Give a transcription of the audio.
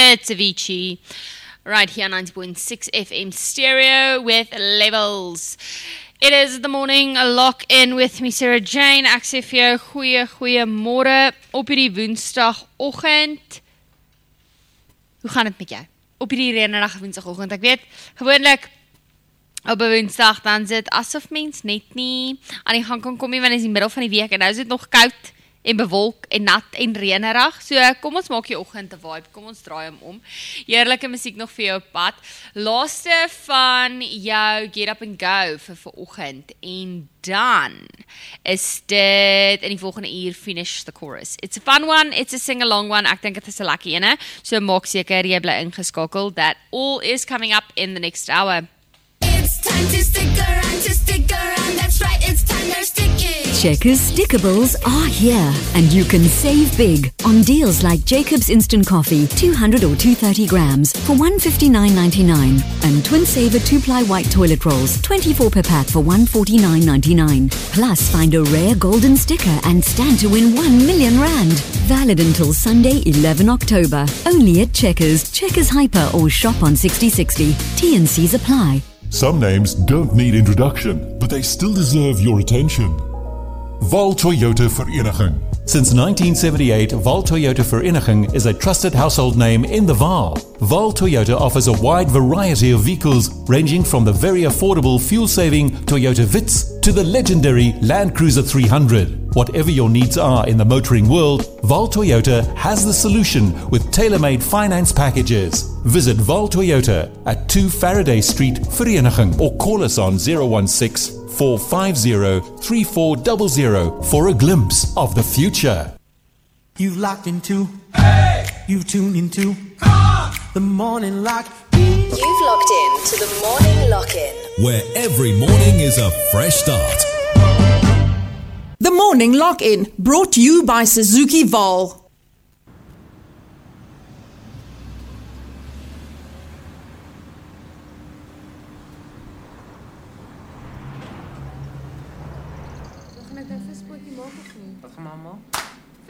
It's Avicii. Right here on 90.6 FM stereo with Levels. It is the morning lock in with me, Sarah Jane. Ek sê vir jou goeiemôre op hierdie Woensdagoggend. Hoe gaan dit met jou? Op hierdie reënerige Woensdagoggend. Ek weet, gewoonlik op 'n Woensdag dan sit asof mens net nie aan die gang kan kom nie, want dit is die middel van die week en nou is dit nog koud en bewolk en nat en reënerig. So kom ons maak jou oggend 'n vibe. Kom ons draai hom om. Heerlike musiek nog vir jou op pad. Laaste van jou Get Up and Go vir vanoggend en dan is dit in die volgende uur Finish the Chorus. It's a fun one, it's a sing-along one. Ek dink dit is 'n lekker ene. So maak seker jy bly ingeskakel. That all is coming up in the next hour. It's time to stick around, that's right, it's time they're sticking. Checkers Stickables are here, and you can save big on deals like Jacob's Instant Coffee, 200 or 230 grams for $159.99, and Twin Saver 2-ply white toilet rolls, 24 per pack for $149.99. Plus, find a rare golden sticker and stand to win R1 million. Valid until Sunday, 11 October. Only at Checkers, Checkers Hyper, or shop on 6060. T&Cs apply. Some names don't need introduction, but they still deserve your attention. Val Toyota Vereniging. Since 1978, Val Toyota Vereniging is a trusted household name in the Vaal. Val Toyota offers a wide variety of vehicles, ranging from the very affordable fuel-saving Toyota Vitz to the legendary Land Cruiser 300. Whatever your needs are in the motoring world, Val Toyota has the solution with tailor-made finance packages. Visit Val Toyota at 2 Faraday Street, Vereniging, or call us on 016-450-3400 for a glimpse of the future. You've locked into, you've tuned into the morning lock. You've locked in to the morning lock-in, where every morning is a fresh start. The Morning Lock-In, brought to you by Suzuki Vaal. Wat gaan maar maak?